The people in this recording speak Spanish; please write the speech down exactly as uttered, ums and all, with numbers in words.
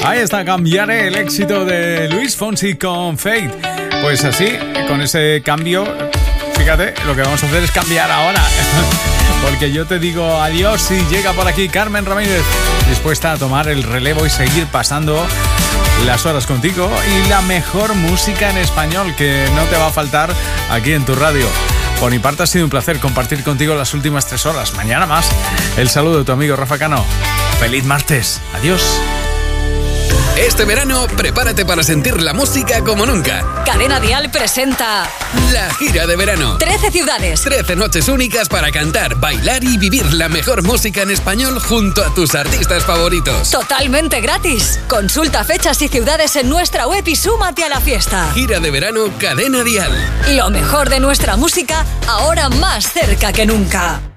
Ahí está, Cambiaré, el éxito de Luis Fonsi con Fate. Pues así, con ese cambio, fíjate, lo que vamos a hacer es cambiar ahora. Porque yo te digo adiós y llega por aquí Carmen Ramírez, dispuesta a tomar el relevo y seguir pasando las horas contigo y la mejor música en español que no te va a faltar aquí en tu radio. Por mi parte ha sido un placer compartir contigo las últimas tres horas. Mañana más. El saludo de tu amigo Rafa Cano. Feliz martes. Adiós. Este verano, prepárate para sentir la música como nunca. Cadena Dial presenta la gira de verano. trece ciudades. trece noches únicas para cantar, bailar y vivir la mejor música en español junto a tus artistas favoritos. Totalmente gratis. Consulta fechas y ciudades en nuestra web y súmate a la fiesta. Gira de verano Cadena Dial. Lo mejor de nuestra música, ahora más cerca que nunca.